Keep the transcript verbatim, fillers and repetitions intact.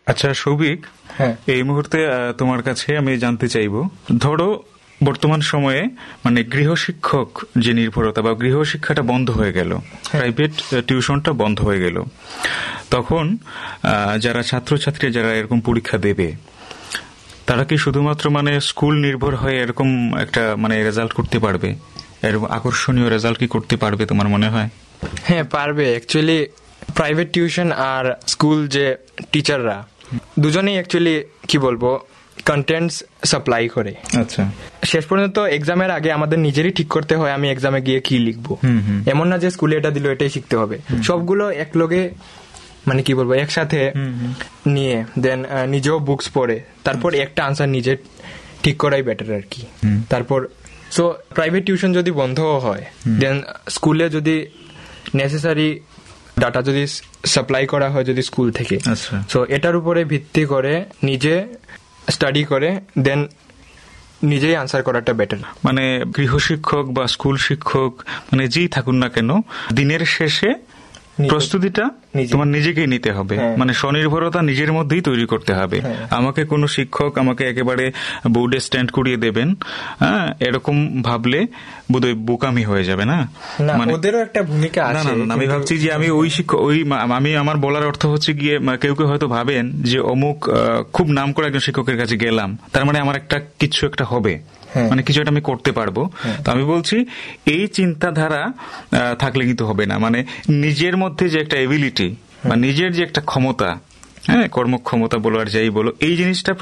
আচ্ছা সৌভিক, এই মুহূর্তে তোমার কাছে আমি জানতে চাইবো, ধরো বর্তমান সময়ে মানে গৃহশিক্ষক যে নির্ভরতা বা গৃহশিক্ষাটা বন্ধ হয়ে গেল, প্রাইভেট টিউশনটা বন্ধ হয়ে গেল, তখন যারা ছাত্রছাত্রী যারা এরকম পরীক্ষা দেবে তারা কি শুধুমাত্র মানে স্কুল নির্ভর হয়ে এরকম একটা মানে রেজাল্ট করতে পারবে? এরকম আকর্ষণীয় রেজাল্ট কি করতে পারবে তোমার মনে হয়? হ্যাঁ পারবে। অ্যাকচুয়ালি প্রাইভেট টিউশন আর স্কুল যে টিচাররা দুজনেই অ্যাকচুয়ালি কি বলবো কন্টেন্টস সাপ্লাই করে। আচ্ছা, শেষ পর্যন্ত এক্সামের আগে আমাদের নিজেরই ঠিক করতে হয় আমি এক্সামে গিয়ে কি লিখবো। এমন না যে স্কুলে এটা দিল এটাই শিখতে হবে, সবগুলো একলগে মানে কি বলবো একসাথে নিয়ে দেন নিজেও বুকস পড়ে তারপর একটা আনসার নিজে ঠিক করাই বেটার আর কি। তারপর সো প্রাইভেট টিউশন যদি বন্ধ হয় দেন স্কুলে যদি নেসেসারি ডাটা যদি সাপ্লাই করা হয় যদি স্কুল থেকে, সো এটার উপরে ভিত্তি করে নিজে স্টাডি করে দেন নিজেই আনসার করাটা বেটার। মানে গৃহশিক্ষক বা স্কুল শিক্ষক মানে যেই থাকুন না কেন, দিনের শেষে প্রস্তুতিটা তোমার নিজেকেই নিতে হবে। মানে স্বনির্ভরতা নিজের মধ্যেই তৈরি করতে হবে। আমাকে কোনো শিক্ষক আমাকে একেবারে বোর্ডে স্ট্যান্ড করিয়ে দেবেন, হ্যাঁ, এরকম ভাবলে বোধহয় বোকামি হয়ে যাবে। না মানে ওদেরও একটা ভূমিকা আছে। আমি ভাবছি যে আমি ওই শিক্ষক ওই আমি আমার বলার অর্থ হচ্ছে গিয়ে কেউ কেউ হয়তো ভাবেন যে অমুক খুব নাম করে একজন শিক্ষকের কাছে গেলাম, তার মানে আমার একটা কিছু একটা হবে, মানে কিছু একটা আমি করতে পারবো। তো আমি বলছি এই চিন্তাধারা থাকলে কিন্তু হবে না। মানে নিজের মধ্যে যে একটা এবিলিটি বা নিজের যে একটা ক্ষমতা, হ্যাঁ, কর্মক্ষমতা বলো আর যাই বলো, এই জিনিসটা